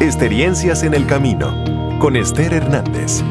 Experiencias en el Camino, con Esther Hernández.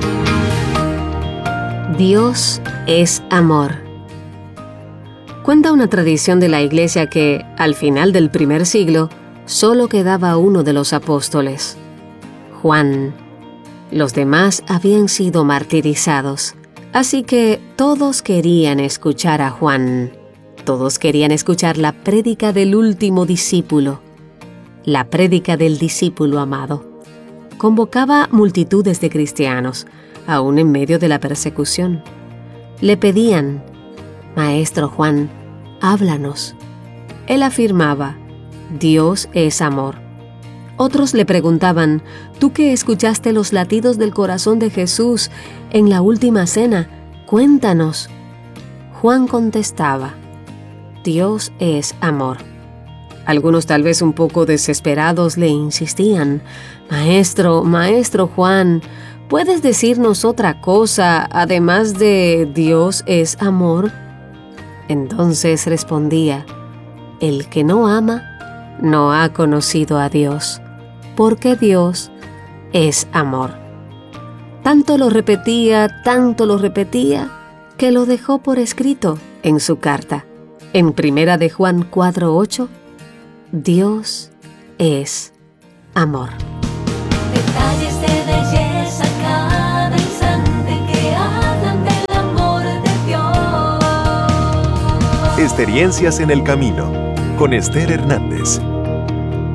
Dios es amor. Cuenta una tradición de la Iglesia que, al final del primer siglo, solo quedaba uno de los apóstoles, Juan. Los demás habían sido martirizados, así que todos querían escuchar a Juan. Todos querían escuchar la prédica del último discípulo, la prédica del discípulo amado. Convocaba multitudes de cristianos, aún en medio de la persecución. Le pedían: Maestro Juan, háblanos. Él afirmaba: Dios es amor. Otros le preguntaban: Tú que escuchaste los latidos del corazón de Jesús en la última cena, cuéntanos. Juan contestaba: Dios es amor. Algunos, tal vez un poco desesperados, le insistían: Maestro Juan, ¿puedes decirnos otra cosa además de Dios es amor? Entonces respondía: El que no ama, no ha conocido a Dios, porque Dios es amor. Tanto lo repetía, que lo dejó por escrito en su carta. En 1 de Juan 4:8, Dios es amor. Detalles de belleza cada instante que hablan del amor de Dios. Experiencias en el Camino, con Esther Hernández.